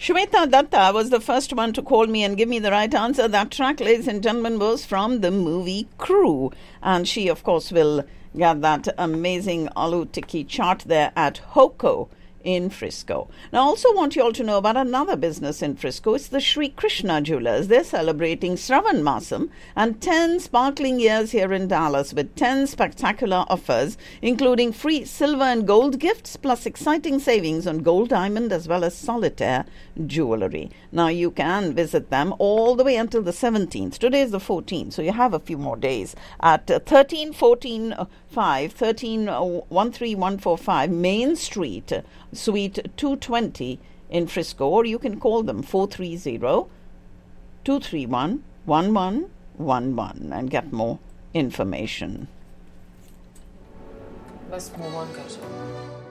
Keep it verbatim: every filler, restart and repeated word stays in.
Shweta Datta was the first one to call me and give me the right answer. That track, ladies and gentlemen, was from the movie Crew. And she, of course, will get that amazing Aloo Tikki chaat there at Hoko in Frisco. Now, I also want you all to know about another business in Frisco. It's the Sri Krishna Jewelers. They're celebrating Shravan Masam and ten sparkling years here in Dallas with ten spectacular offers, including free silver and gold gifts, plus exciting savings on gold, diamond, as well as solitaire jewelry. Now, you can visit them all the way until the seventeenth. Today is the fourteenth, so you have a few more days at uh, thirteen fourteen five, thirteen one three one four five Main Street, Suite two twenty in Frisco, or you can call them four three zero, two three one, one one one one and get more information. Let's move on, Kasha.